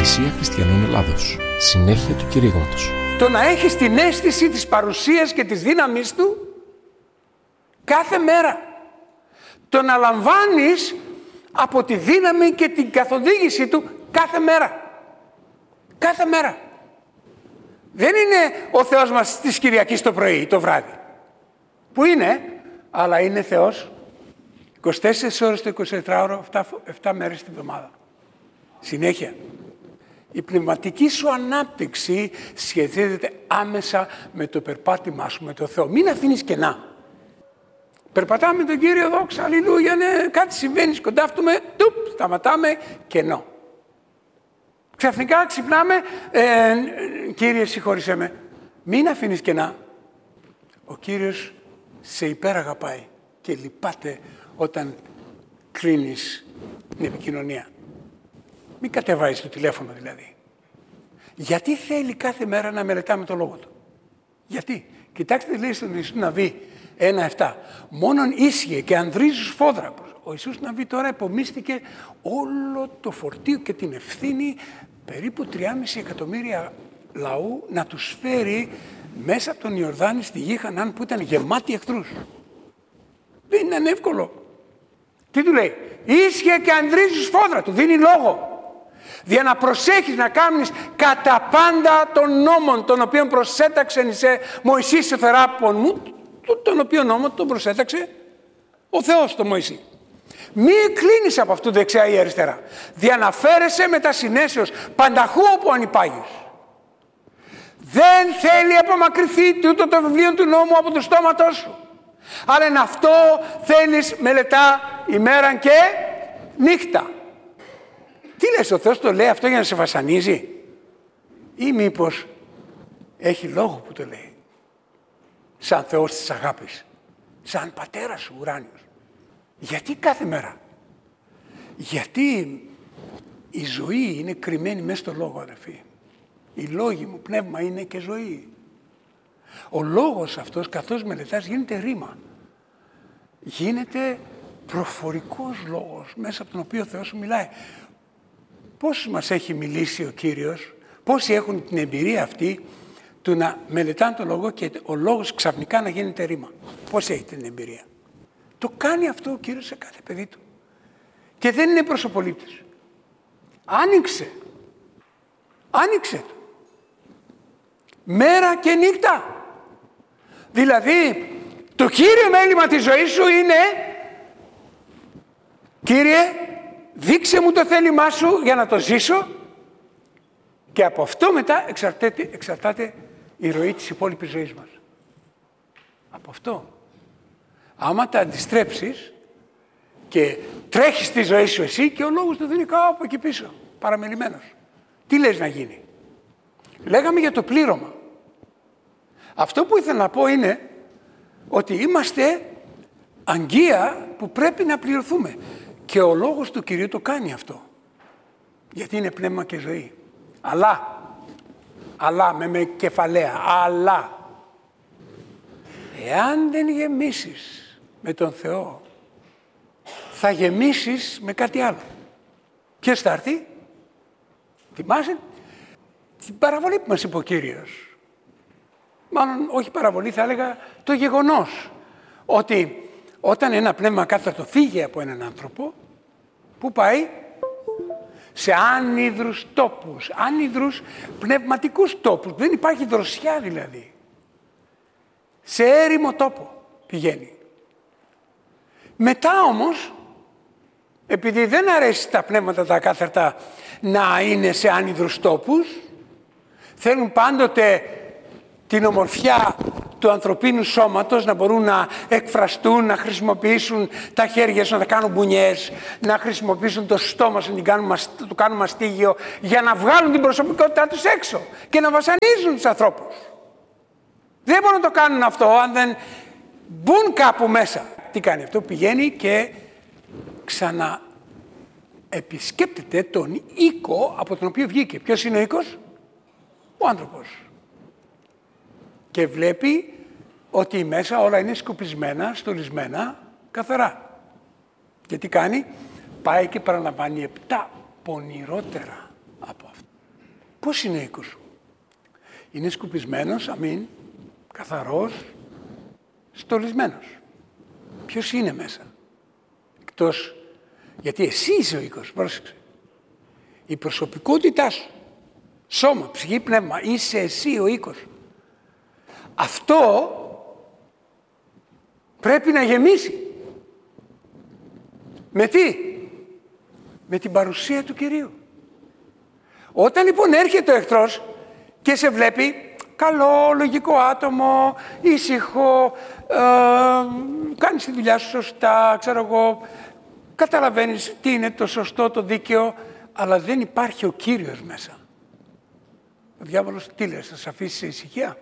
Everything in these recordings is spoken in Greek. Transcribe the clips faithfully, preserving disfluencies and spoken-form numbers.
Εκκλησία Χριστιανών Ελλάδος. Συνέχεια του κηρύγματος. Το να έχεις την αίσθηση της παρουσίας και της δύναμης του κάθε μέρα. Το να λαμβάνεις από τη δύναμη και την καθοδήγηση του κάθε μέρα. Κάθε μέρα. Δεν είναι ο Θεός μας της Κυριακής το πρωί ή το βράδυ. Που είναι, αλλά είναι Θεός είκοσι τέσσερις ώρες το εικοσιτετράωρο, επτά μέρες την εβδομάδα. Συνέχεια. Η πνευματική σου ανάπτυξη σχετίζεται άμεσα με το περπάτημά σου με τον Θεό. Μην αφήνεις κενά. Περπατάμε με τον Κύριο, δόξα, αλληλούια, ναι, κάτι συμβαίνει, σκοντάφτουμε, τουπ, σταματάμε, κενό. Ξαφνικά ξυπνάμε, ε, Κύριε συγχώρησέ με. Μην αφήνεις κενά. Ο Κύριος σε υπεραγαπάει και λυπάται όταν κρίνεις την επικοινωνία. Μην κατεβάζεις το τηλέφωνο δηλαδή. Γιατί θέλει κάθε μέρα να μελετάμε το Λόγο Του. Γιατί. Κοιτάξτε λέει στον Ιησού Ναβί ένα επτά. Μόνον ίσχυε και ανδρίζουν σφόδρα. Ο Ιησούς Ναβί τώρα επομίστηκε όλο το φορτίο και την ευθύνη περίπου τριάμισι εκατομμύρια λαού να τους φέρει μέσα από τον Ιορδάνη στη γη Χανάν που ήταν γεμάτη εχθρούς. Δεν είναι εύκολο. Τι του λέει. Ίσχυε και ανδρίζουν σφόδρα. Του δίνει λόγο. Για να προσέχεις να κάνεις κατά πάντα των νόμων τον οποίον προσέταξε σε Μωυσής σε θεράπων μου, τον οποίο νόμο τον προσέταξε ο Θεός τον Μωυσή. Μη κλείνεις από αυτού δεξιά ή αριστερά. Διαναφέρεσαι με τα συνέσεως πανταχού όπου ανυπάγεις. Δεν θέλει απομακρυνθεί τούτο το βιβλίο του νόμου από το στόματό σου. Αλλά εν αυτό θέλεις μελετά ημέραν και νύχτα. Τι λες, ο Θεός το λέει αυτό για να σε βασανίζει ή μήπως έχει λόγο που το λέει. Σαν Θεός της αγάπης, σαν πατέρας σου ουράνιος. Γιατί κάθε μέρα. Γιατί η ζωή είναι κρυμμένη μέσα στο λόγο, αδερφοί. Οι λόγοι μου, πνεύμα είναι και ζωή. Ο λόγος αυτός καθώς μελετάς γίνεται ρήμα. Γίνεται προφορικός λόγος μέσα από τον οποίο ο Θεός σου μιλάει. Πώς μας έχει μιλήσει ο Κύριος, πόσοι έχουν την εμπειρία αυτή του να μελετάνε τον λόγο και ο λόγος ξαφνικά να γίνεται ρήμα. Πόσοι έχει την εμπειρία. Το κάνει αυτό ο Κύριος σε κάθε παιδί του. Και δεν είναι προσωπολήπτης. Άνοιξε. Άνοιξε το. Μέρα και νύχτα. Δηλαδή, το κύριο μέλημα της ζωής σου είναι Κύριε, δείξε μου το θέλημά σου για να το ζήσω και από αυτό μετά εξαρτάται, εξαρτάται η ροή της υπόλοιπης ζωής μας. Από αυτό. Άμα τα αντιστρέψεις και τρέχεις τη ζωή σου εσύ και ο λόγος του δίνει κάπου εκεί πίσω, παραμελημένος. Τι λες να γίνει. Λέγαμε για το πλήρωμα. Αυτό που ήθελα να πω είναι ότι είμαστε αγγεία που πρέπει να πληρωθούμε. Και ο λόγος του Κυρίου το κάνει αυτό. Γιατί είναι πνεύμα και ζωή. Αλλά, αλλά με, με κεφαλαία, αλλά εάν δεν γεμίσεις με τον Θεό, θα γεμίσεις με κάτι άλλο. Ποιος θα έρθει? Θυμάσαι την παραβολή που μας είπε ο Κύριος. Μάλλον όχι παραβολή, θα έλεγα το γεγονός ότι όταν ένα πνεύμα κάθαρτο φύγει από έναν άνθρωπο, πού πάει? Σε άνυδρους τόπους, άνυδρους πνευματικούς τόπους. Δεν υπάρχει δροσιά δηλαδή. Σε έρημο τόπο πηγαίνει. Μετά όμως, επειδή δεν αρέσει τα πνεύματα τα ακάθαρτα να είναι σε άνυδρους τόπους, θέλουν πάντοτε την ομορφιά του ανθρωπίνου σώματος, να μπορούν να εκφραστούν, να χρησιμοποιήσουν τα χέρια σου, να τα κάνουν μπουνιές, να χρησιμοποιήσουν το στόμα σου, να το κάνουν μαστίγιο, για να βγάλουν την προσωπικότητά τους έξω και να βασανίζουν τους ανθρώπους. Δεν μπορούν να το κάνουν αυτό αν δεν μπουν κάπου μέσα. Τι κάνει αυτό? Πηγαίνει και ξαναεπισκέπτεται τον οίκο από τον οποίο βγήκε. Ποιος είναι ο οίκος? Ο άνθρωπος. Και βλέπει ότι μέσα όλα είναι σκουπισμένα, στολισμένα, καθαρά. Και τι κάνει? Πάει και παραλαμβάνει επτά πονηρότερα από αυτό. Πώς είναι ο οίκος σου? Είναι σκουπισμένος, αμήν, καθαρός, στολισμένος. Ποιος είναι μέσα? Εκτός, γιατί εσύ είσαι ο οίκος, πρόσεξε. Η προσωπικότητά σου, σώμα, ψυχή, πνεύμα, είσαι εσύ ο οίκος. Αυτό πρέπει να γεμίσει. Με τι? Με την παρουσία του Κυρίου. Όταν λοιπόν έρχεται ο εχθρός και σε βλέπει καλό, λογικό άτομο, ήσυχο, ε, κάνεις τη δουλειά σου σωστά, ξέρω εγώ, καταλαβαίνεις τι είναι το σωστό, το δίκαιο, αλλά δεν υπάρχει ο Κύριος μέσα. Ο διάβολος τι λες, θα σε αφήσει σε ησυχία?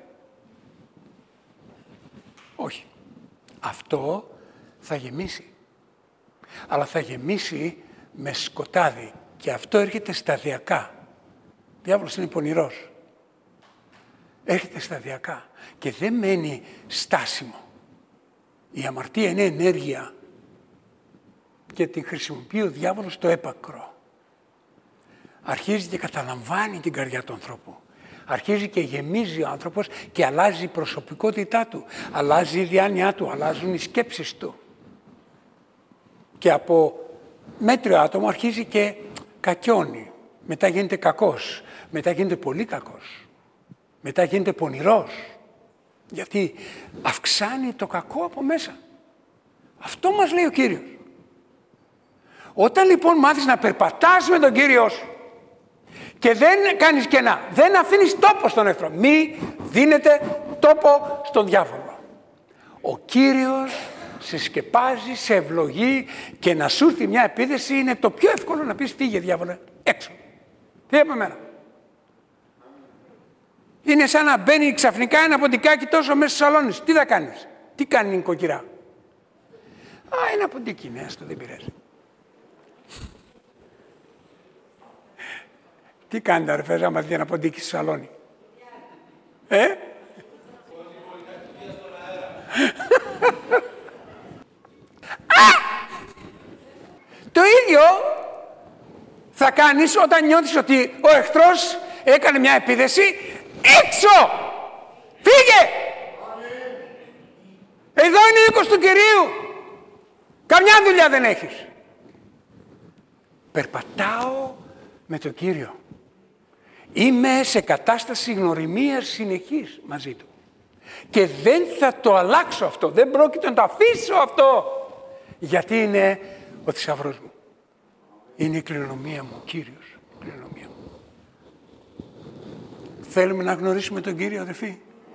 Όχι. Αυτό θα γεμίσει. Αλλά θα γεμίσει με σκοτάδι και αυτό έρχεται σταδιακά. Ο διάβολος είναι πονηρός. Έρχεται σταδιακά και δεν μένει στάσιμο. Η αμαρτία είναι ενέργεια και την χρησιμοποιεί ο διάβολος στο έπακρο. Αρχίζει και καταλαμβάνει την καρδιά του ανθρώπου. Αρχίζει και γεμίζει ο άνθρωπος και αλλάζει η προσωπικότητά του. Αλλάζει η διάνοιά του, αλλάζουν οι σκέψεις του. Και από μέτριο άτομο αρχίζει και κακιώνει. Μετά γίνεται κακός. Μετά γίνεται πολύ κακός. Μετά γίνεται πονηρός. Γιατί αυξάνει το κακό από μέσα. Αυτό μας λέει ο Κύριος. Όταν λοιπόν μάθεις να περπατάς με τον Κύριο σου και δεν κάνεις κενά, δεν αφήνεις τόπο στον εχθρό, μη δίνετε τόπο στον διάβολο. Ο Κύριος σε σκεπάζει, σε ευλογεί και να σου έρθει μια επίθεση είναι το πιο εύκολο να πεις φύγε διάβολε, έξω. Φύγε από μένα. Είναι σαν να μπαίνει ξαφνικά ένα ποντικάκι τόσο μέσα στο σαλόνι. Τι θα κάνεις? Τι κάνει η νοικοκυρά? Α, ένα ποντίκι, ναι, αυτό δεν πειράζει. Τι κάνετε αρφές άμα δει ένα ποντίκι στο σαλόνι? Ε? Το ίδιο θα κάνεις όταν νιώθεις ότι ο εχθρός έκανε μια επίθεση. Έξω! Φύγε! Εδώ είναι ο οίκος του Κυρίου. Καμιά δουλειά δεν έχεις. Περπατάω με τον Κύριο. Είμαι σε κατάσταση γνωριμίας συνεχής μαζί Του. Και δεν θα το αλλάξω αυτό. Δεν πρόκειται να το αφήσω αυτό. Γιατί είναι ο θησαυρός μου. Είναι η κληρονομία μου, ο Κύριος. Η κληρονομία μου. Θέλουμε να γνωρίσουμε τον Κύριο, αδελφοί?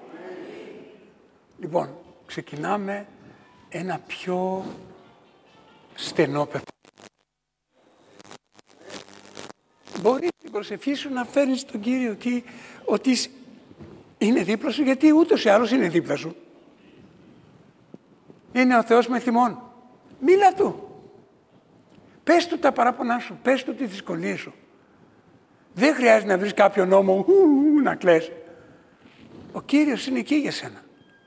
Λοιπόν, ξεκινάμε ένα πιο στενό περπάτημα. Μπορείς την προσευχή σου να φέρνεις τον Κύριο εκεί, ότι είναι δίπλα σου, γιατί ούτως ή άλλως είναι δίπλα σου. Είναι ο Θεός με θυμών. Μίλα Του. Πες Του τα παράπονά σου, πες Του τις δυσκολίες σου. Δεν χρειάζεται να βρεις κάποιο νόμο ου, ου, να κλαις. Ο Κύριος είναι εκεί για σένα.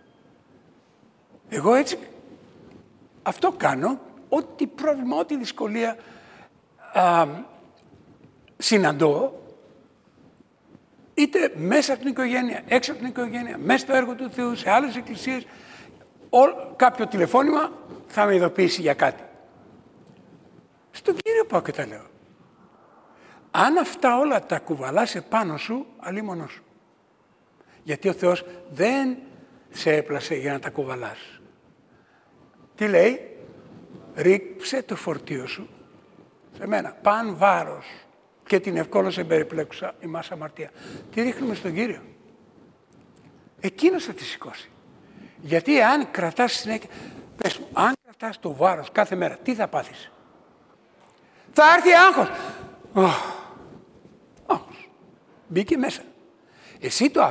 Εγώ έτσι αυτό κάνω, ό,τι πρόβλημα, ό,τι δυσκολία α, συναντώ, είτε μέσα από την οικογένεια, έξω από την οικογένεια, μέσα στο έργο του Θεού, σε άλλες εκκλησίες, ό, κάποιο τηλεφώνημα θα με ειδοποιήσει για κάτι. Στον Κύριο πάω και τα λέω. Αν αυτά όλα τα κουβαλάς επάνω σου, αλίμονο σου. Γιατί ο Θεός δεν σε έπλασε για να τα κουβαλάς. Τι λέει? Ρίξε το φορτίο σου σε μένα. Παν βάρος και την ευκόλως εμπεριπλέκουσα ημάς αμαρτία. Τι ρίχνουμε στον Κύριο? Εκείνος θα τη σηκώσει. Γιατί αν κρατάς συνέχεια, πες μου, αν κρατάς το βάρος κάθε μέρα, τι θα πάθεις? Θα έρθει άγχος. Oh. Άγχος. Μπήκε μέσα. Εσύ το